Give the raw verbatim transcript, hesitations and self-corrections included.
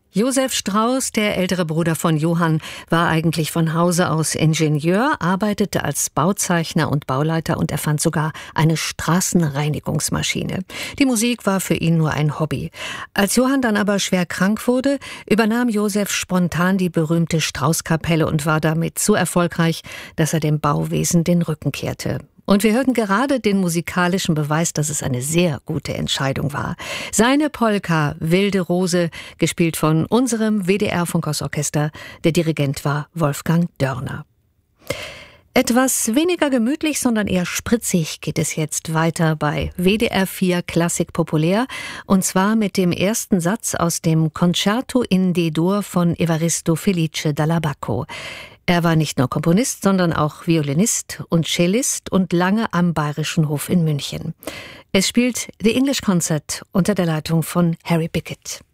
Joseph Strauß, der ältere Bruder von Johann, war eigentlich von Hause aus Ingenieur, arbeitete als Bauzeichner und Bauleiter und erfand sogar eine Straßenreinigungsmaschine. Die Musik war für ihn nur ein Hobby. Als Johann dann aber schwer krank wurde, übernahm Joseph spontan die berühmte Straußkapelle und war damit so erfolgreich, dass er dem Bauwesen den Rücken kehrte. Und wir hörten gerade den musikalischen Beweis, dass es eine sehr gute Entscheidung war. Seine Polka Wilde Rose, gespielt von unserem W D R-Funkhausorchester. Der Dirigent war Wolfgang Dörner. Etwas weniger gemütlich, sondern eher spritzig geht es jetzt weiter bei W D R vier Klassik Populär. Und zwar mit dem ersten Satz aus dem Concerto in D-Dur von Evaristo Felice Dall'Abbacco. Er war nicht nur Komponist, sondern auch Violinist und Cellist und lange am Bayerischen Hof in München. Es spielt The English Concert unter der Leitung von Harry Bickett.